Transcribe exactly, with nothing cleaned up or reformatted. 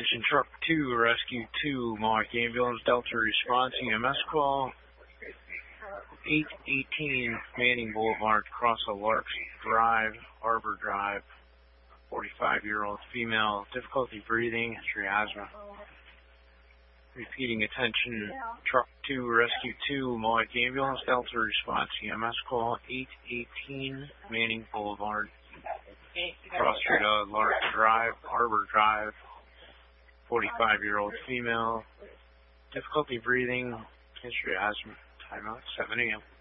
Attention Truck two, Rescue two, Mohawk Ambulance, Delta Response, E M S call. eight eighteen Manning Boulevard, across a Larks Drive, Arbor Drive. forty-five-year-old female, difficulty breathing, history asthma. Repeating, attention Truck two, Rescue two, Mohawk Ambulance, Delta Response, E M S call. eight eighteen Manning Boulevard, cross street of Larks Drive, Arbor Drive. forty-five-year-old female, difficulty breathing, history asthma. Time out, seven A M